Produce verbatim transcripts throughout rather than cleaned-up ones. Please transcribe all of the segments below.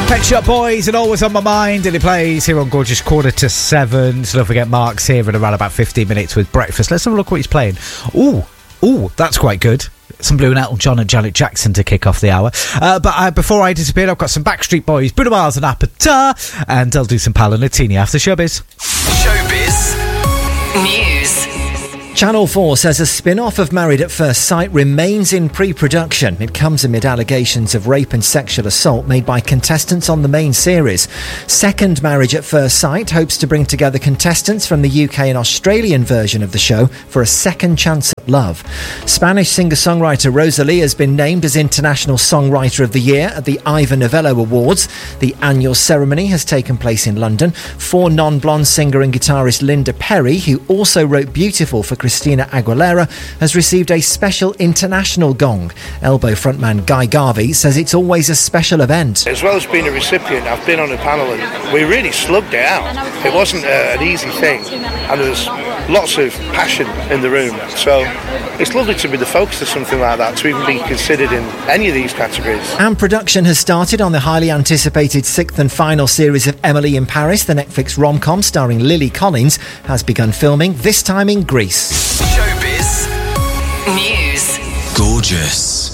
Pet Shop Boys and Always On My Mind, and it plays here on Gorgeous quarter to seven. So don't forget Mark's here in around about fifteen minutes with breakfast. Let's have a look what he's playing. Ooh, ooh, that's quite good. Some Blue and Elton John and Janet Jackson to kick off the hour. Uh, but uh, before I disappear, I've got some Backstreet Boys, Bruno Mars and Apata, and I'll do some Palanatini after Showbiz. Showbiz News. Channel four says a spin-off of Married at First Sight remains in pre-production. It comes amid allegations of rape and sexual assault made by contestants on the main series. Second Marriage at First Sight hopes to bring together contestants from the U K and Australian version of the show for a second chance at love. Spanish singer-songwriter Rosalía has been named as International Songwriter of the Year at the Ivor Novello Awards. The annual ceremony has taken place in London. For non-blonde singer and guitarist Linda Perry, who also wrote Beautiful for Christina Aguilera, has received a special international gong. Elbow frontman Guy Garvey says it's always a special event. As well as being a recipient, I've been on a panel and we really slugged it out. It wasn't a, an easy thing, and there was lots of passion in the room. So it's lovely to be the focus of something like that, to even be considered in any of these categories. And production has started on the highly anticipated sixth and final series of Emily in Paris. The Netflix rom-com starring Lily Collins has begun filming, this time in Greece. Showbiz News. Gorgeous.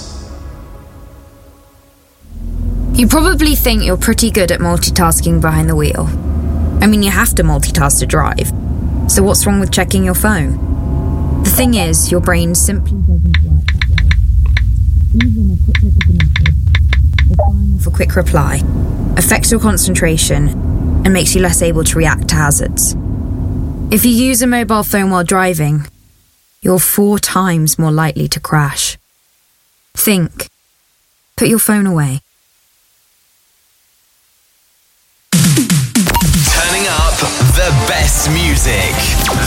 You probably think you're pretty good at multitasking behind the wheel. I mean, you have to multitask to drive. So what's wrong with checking your phone? The thing is, your brain simply doesn't work that way. Even a quick look at the message, or firing off a quick reply, affects your concentration and makes you less able to react to hazards. If you use a mobile phone while driving, you're four times more likely to crash. Think. Put your phone away. Turning up the best music.